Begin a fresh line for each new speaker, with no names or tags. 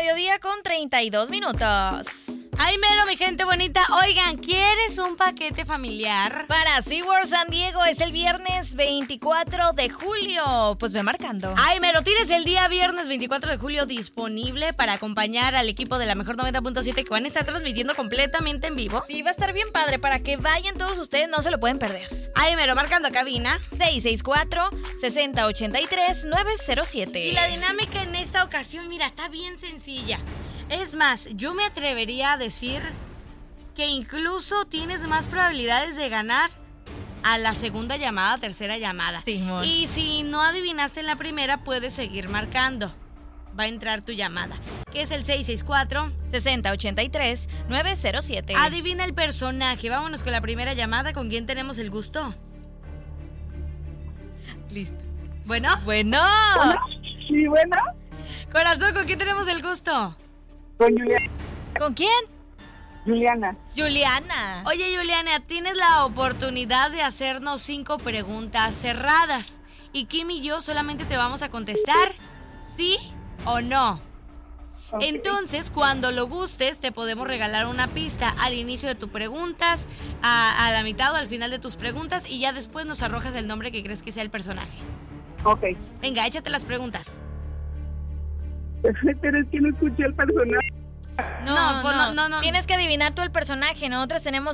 mediodía con 32 minutos.
¡Ay, mero, mi gente bonita! Oigan, ¿quieres un paquete familiar?
Para SeaWorld San Diego es el viernes 24 de julio. Pues ve marcando.
¡Ay, mero! Tienes el día viernes 24 de julio disponible para acompañar al equipo de la Mejor 90.7 que van a estar transmitiendo completamente en vivo.
Sí, va a estar bien padre. Para que vayan todos ustedes, no se lo pueden perder.
¡Ay, mero! Marcando cabina
664-6083-907.
Y la dinámica en esta ocasión, mira, está bien sencilla. Es más, yo me atrevería a decir que incluso tienes más probabilidades de ganar a la segunda llamada, tercera llamada.
Sí, amor.
Y si no adivinaste en la primera, puedes seguir marcando. Va a entrar tu llamada, que es el
664-6083-907.
Adivina el personaje. Vámonos con la primera llamada. ¿Con quién tenemos el gusto?
Listo.
¿Bueno?
Bueno.
Sí, bueno.
Corazón, ¿con quién tenemos el gusto?
Con Juliana.
¿Con quién?
Juliana.
Juliana.
Oye, Juliana, tienes la oportunidad de hacernos 5 preguntas cerradas. Y Kim y yo solamente te vamos a contestar sí o no.
Okay.
Entonces, cuando lo gustes, te podemos regalar una pista al inicio de tus preguntas, a la mitad o al final de tus preguntas, y ya después nos arrojas el nombre que crees que sea el personaje.
Ok.
Venga, échate las preguntas.
Pero es que no escuché el personaje.
No.
No.
Tienes que adivinar tú el personaje. Nosotros tenemos